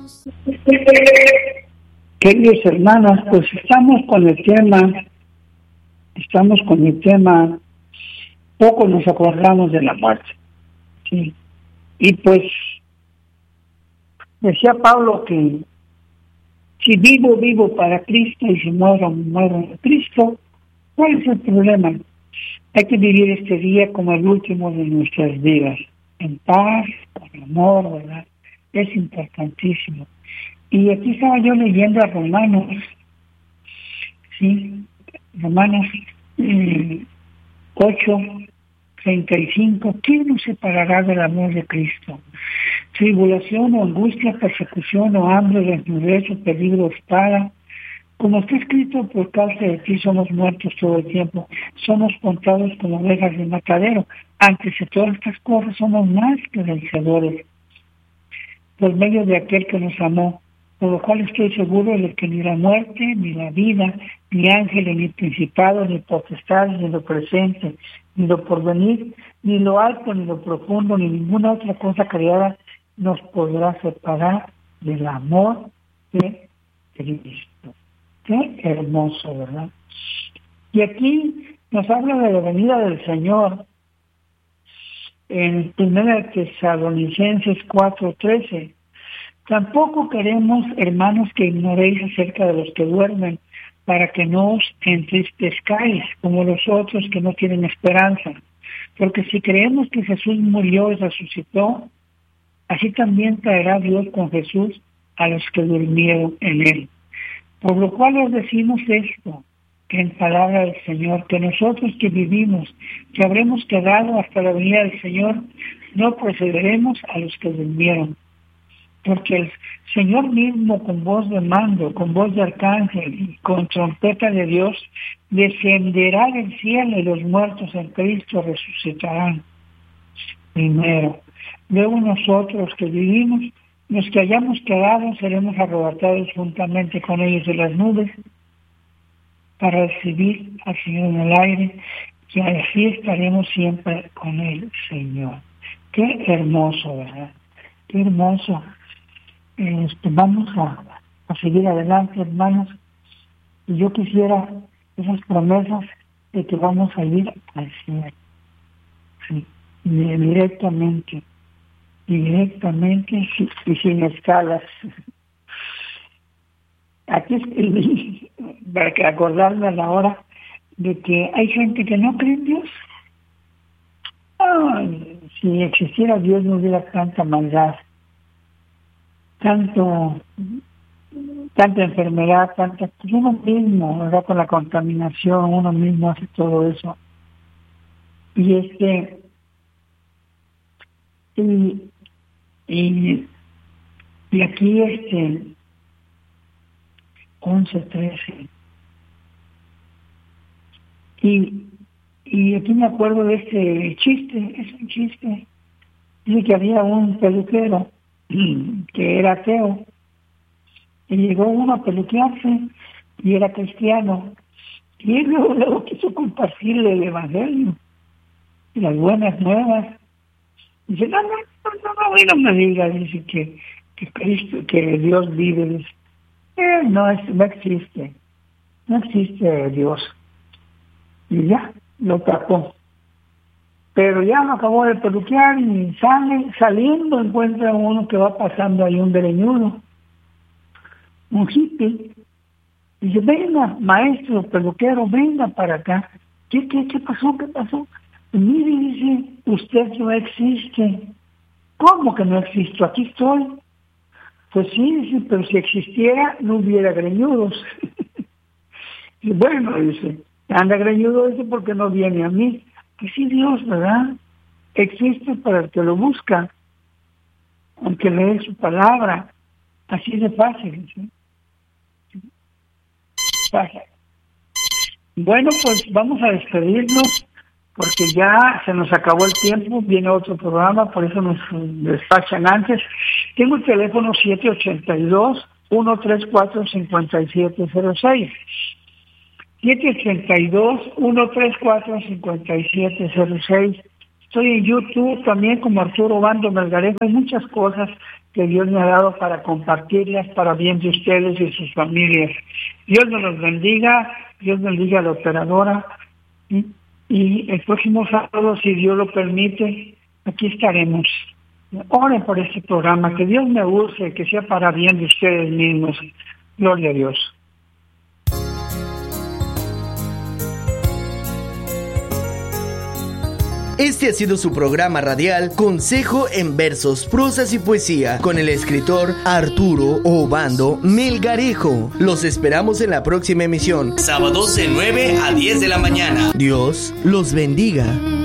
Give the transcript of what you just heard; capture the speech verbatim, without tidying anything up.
Queridos hermanos, pues estamos con el tema, estamos con el tema, poco nos acordamos de la muerte, ¿sí? Y pues decía Pablo que si vivo, vivo para Cristo, y si muero, muero en Cristo. ¿Cuál es el problema? Hay que vivir este día como el último de nuestras vidas, en paz, con amor, ¿verdad? Es importantísimo. Y aquí estaba yo leyendo a Romanos, ¿sí? Romanos eh, ocho, treinta y cinco. ¿Quién nos separará del amor de Cristo? Tribulación o angustia, persecución o hambre, desnudez o peligro, espada. Como está escrito, por causa de ti somos muertos todo el tiempo, somos contados como ovejas de matadero. Antes de todas estas cosas somos más que vencedores, por medio de aquel que nos amó, por lo cual estoy seguro de que ni la muerte, ni la vida, ni ángeles, ni principados, ni potestades, ni lo presente, ni lo porvenir, ni lo alto, ni lo profundo, ni ninguna otra cosa creada nos podrá separar del amor de Cristo. Qué hermoso, ¿verdad? Y aquí nos habla de la venida del Señor en primera Tesalonicenses cuatro trece. Tampoco queremos, hermanos, que ignoréis acerca de los que duermen, para que no os entristezcáis como los otros que no tienen esperanza. Porque si creemos que Jesús murió y resucitó, así también traerá Dios con Jesús a los que durmieron en él. Por lo cual os decimos esto, que en palabra del Señor, que nosotros que vivimos, que habremos quedado hasta la venida del Señor, no procederemos a los que durmieron. Porque el Señor mismo, con voz de mando, con voz de arcángel y con trompeta de Dios, descenderá del cielo, y los muertos en Cristo resucitarán primero. Luego nosotros que vivimos, los que hayamos quedado, seremos arrebatados juntamente con ellos en las nubes para recibir al Señor en el aire, y así estaremos siempre con el Señor. Qué hermoso, ¿verdad? Qué hermoso. Este, vamos a, a seguir adelante, hermanos, y yo quisiera esas promesas de que vamos a ir al cielo, sí, directamente, directamente y sin escalas. Aquí escribí, para que acordarme a la hora, de que hay gente que no cree en Dios. Ay, si existiera Dios no hubiera tanta maldad, tanto tanta enfermedad, tanta, pues uno mismo, ¿verdad? Con la contaminación, uno mismo hace todo eso. Y este, y, y, y aquí este, once trece. Y, y aquí me acuerdo de este chiste, es un chiste. Dice que había un peluquero que era ateo, y llegó uno a peluquearse y era cristiano, y él luego, luego quiso compartirle el evangelio y las buenas nuevas. Dice, no, no, no, no, no, no me diga, dice que, que Cristo, que Dios vive. Dice, eh, no, es, no existe, no existe Dios. Y ya, lo tapó. Pero ya lo acabó de peluquear y sale, saliendo encuentra uno que va pasando ahí, un greñudo, un hippie. Dice, venga, maestro, peluquero, venga para acá. ¿Qué, qué, qué pasó? ¿Qué pasó? Y mire, dice, usted no existe. ¿Cómo que no existo? Aquí estoy. Pues sí, dice, pero si existiera, no hubiera greñudos. Y bueno, dice, anda greñudo ese porque no viene a mí. Pues sí, Dios, ¿verdad? Existe para el que lo busca, aunque lee su palabra. Así de fácil, ¿sí? Fácil. Bueno, pues vamos a despedirnos, porque ya se nos acabó el tiempo, viene otro programa, por eso nos despachan antes. Tengo el teléfono siete ocho dos, uno tres cuatro, cinco siete cero seis. siete ocho dos, uno tres cuatro, cinco siete cero seis. Estoy en YouTube también como Arturo Obando Melgarejo. Hay muchas cosas que Dios me ha dado para compartirlas para bien de ustedes y sus familias. Dios nos los bendiga, Dios bendiga a la operadora. Y, y el próximo sábado, si Dios lo permite, aquí estaremos. Oren por este programa, que Dios me use, que sea para bien de ustedes mismos. Gloria a Dios. Este ha sido su programa radial Consejo en Versos, Prosas y Poesía con el escritor Arturo Obando Melgarejo. Los esperamos en la próxima emisión. Sábados de nueve a diez de la mañana. Dios los bendiga.